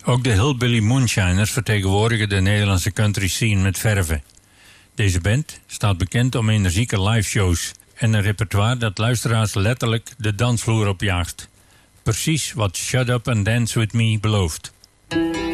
Ook de Hillbilly Moonshiners vertegenwoordigen de Nederlandse country scene met verve. Deze band staat bekend om energieke liveshows en een repertoire dat luisteraars letterlijk de dansvloer opjaagt. Precies wat Shut Up and Dance With Me belooft.